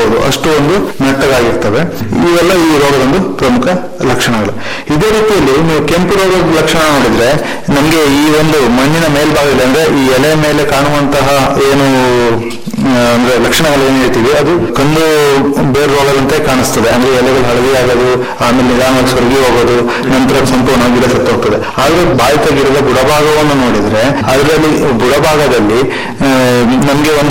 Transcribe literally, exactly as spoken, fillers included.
ನೋಡಬಹುದು, ಅಷ್ಟು ಒಂದು ನೆಟ್ಟಗಾಗಿರ್ತವೆ. ಇವೆಲ್ಲ ಈ ರೋಗದ ಒಂದು ಪ್ರಮುಖ ಲಕ್ಷಣಗಳು. ಇದೇ ರೀತಿಯಲ್ಲಿ ನೀವು ಕೆಂಪು ರೋಗದ ಲಕ್ಷಣ ನೋಡಿದ್ರೆ ನಮ್ಗೆ ಈ ಒಂದು ಮಣ್ಣಿನ ಮೇಲ್ಭಾಗದಲ್ಲಿ ಅಂದ್ರೆ ಈ ಎಲೆ ಮೇಲೆ ಕಾಣುವಂತಹ ಏನು ಅಂದ್ರೆ ಲಕ್ಷಣಗಳು ಏನ್ ಹೇಳ್ತೀವಿ ಅದು ಕಂದು ಬೇರು ರೋಗದಂತೆ ಕಾಣಿಸ್ತದೆ. ಅಂದ್ರೆ ಎಲೆಗಳು ಹಳದಿ ಆಗೋದು, ಆಮೇಲೆ ನಿಧಾನವಾಗಿ ಸೊರಗಿ ಹೋಗೋದು, ನಂತರ ಸಂಪೂರ್ಣ ಗಿಡ ಸತ್ತು ಹೋಗ್ತದೆ. ಆದ್ರೆ ಬಾಯಿ ತೆಗಿರದ ಬುಡಭಾಗವನ್ನು ನೋಡಿದ್ರೆ ಅದರಲ್ಲಿ ಬುಡಭಾಗದಲ್ಲಿ ನಮ್ಗೆ ಒಂದು